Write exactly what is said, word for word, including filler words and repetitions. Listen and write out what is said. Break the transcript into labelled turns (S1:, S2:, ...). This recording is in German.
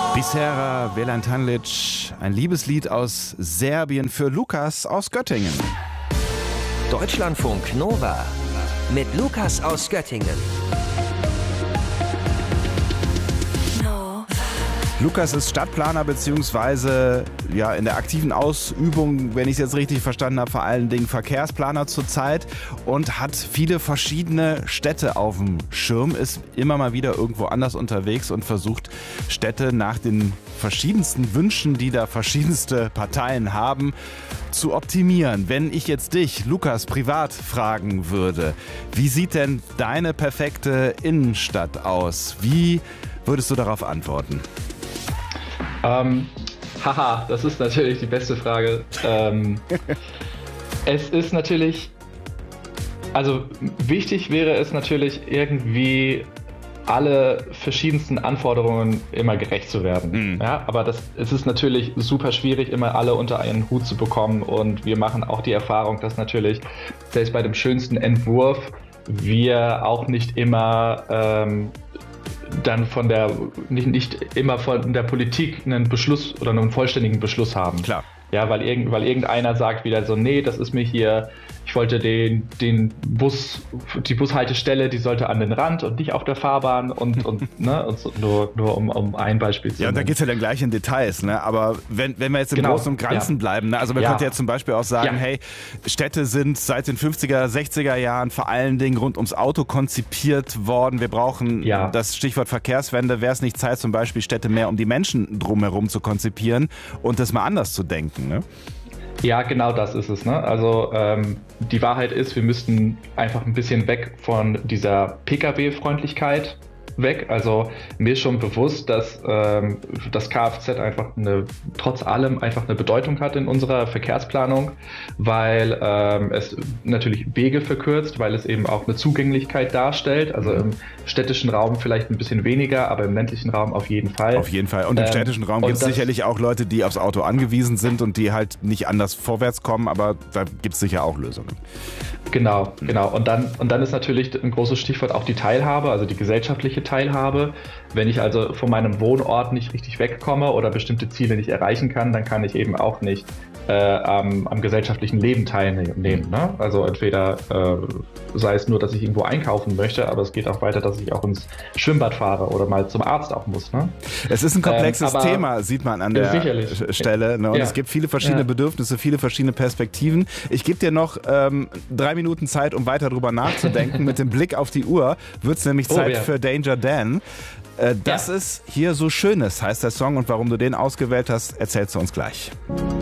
S1: Bisera Velantanlic, ein Liebeslied aus Serbien für Lukas aus Göttingen.
S2: Deutschlandfunk Nova mit Lukas aus Göttingen.
S1: Lukas ist Stadtplaner bzw. ja, in der aktiven Ausübung, wenn ich es jetzt richtig verstanden habe, vor allen Dingen Verkehrsplaner zurzeit und hat viele verschiedene Städte auf dem Schirm, ist immer mal wieder irgendwo anders unterwegs und versucht Städte nach den verschiedensten Wünschen, die da verschiedenste Parteien haben, zu optimieren. Wenn ich jetzt dich, Lukas, privat fragen würde, wie sieht denn deine perfekte Innenstadt aus? Wie würdest du darauf antworten?
S3: Ähm, haha, das ist natürlich die beste Frage. Ähm, es ist natürlich, also wichtig wäre es natürlich irgendwie alle verschiedensten Anforderungen immer gerecht zu werden. Mhm. Ja, aber das, es ist natürlich super schwierig, immer alle unter einen Hut zu bekommen, und wir machen auch die Erfahrung, dass natürlich selbst bei dem schönsten Entwurf wir auch nicht immer ähm, dann von der, nicht, nicht immer von der Politik einen Beschluss oder einen vollständigen Beschluss haben.
S1: Klar.
S3: Ja, weil, irgend, weil irgendeiner sagt wieder so, nee, das ist mir hier, ich wollte den, den Bus, die Bushaltestelle, die sollte an den Rand und nicht auf der Fahrbahn und, und, ne, und so, nur, nur um, um ein Beispiel zu
S1: Ja, und da
S3: nennen.
S1: geht es ja dann gleich in Details, ne? Aber wenn, wenn wir jetzt im
S3: Genau.
S1: Großen und Ganzen
S3: Ja.
S1: bleiben, ne? Also man
S3: Ja.
S1: könnte ja zum Beispiel auch sagen,
S3: Ja.
S1: hey, Städte sind seit den fünfziger, sechziger Jahren vor allen Dingen rund ums Auto konzipiert worden. Wir brauchen
S3: Ja.
S1: das Stichwort Verkehrswende. Wäre es nicht Zeit, zum Beispiel Städte mehr um die Menschen drumherum zu konzipieren und das mal anders zu denken, ne?
S3: Ja, genau das ist es. Ne? Also ähm, die Wahrheit ist, wir müssten einfach ein bisschen weg von dieser Pkw-Freundlichkeit weg. Also mir ist schon bewusst, dass ähm, das Kfz einfach eine, trotz allem einfach eine Bedeutung hat in unserer Verkehrsplanung, weil ähm, es natürlich Wege verkürzt, weil es eben auch eine Zugänglichkeit darstellt. Also im städtischen Raum vielleicht ein bisschen weniger, aber im ländlichen Raum auf jeden Fall.
S1: Auf jeden Fall. Und im
S3: Ähm,
S1: städtischen Raum
S3: und
S1: gibt es
S3: das-
S1: sicherlich auch Leute, die aufs Auto angewiesen sind und die halt nicht anders vorwärts kommen, aber da gibt es sicher auch Lösungen.
S3: Genau, genau. Und dann, und dann ist natürlich ein großes Stichwort auch die Teilhabe, also die gesellschaftliche Teilhabe. Wenn ich also von meinem Wohnort nicht richtig wegkomme oder bestimmte Ziele nicht erreichen kann, dann kann ich eben auch nicht äh, am, am gesellschaftlichen Leben teilnehmen. Ne? Also entweder äh, sei es nur, dass ich irgendwo einkaufen möchte, aber es geht auch weiter, dass ich auch ins Schwimmbad fahre oder mal zum Arzt auch muss. Ne?
S1: Es ist ein komplexes
S3: Ähm, aber-
S1: Thema, sieht man an der
S3: Sicherlich.
S1: Stelle. Ne? Und
S3: Ja.
S1: es gibt viele verschiedene
S3: Ja.
S1: Bedürfnisse, viele verschiedene Perspektiven. Ich gebe dir noch ähm, drei Minuten Zeit, um weiter drüber nachzudenken. Mit dem Blick auf die Uhr wird es nämlich
S3: Oh,
S1: Zeit
S3: ja.
S1: für Danger Dan. Äh, das
S3: Ja.
S1: ist hier so Schönes, heißt der Song. Und warum du den ausgewählt hast, erzählst du uns gleich.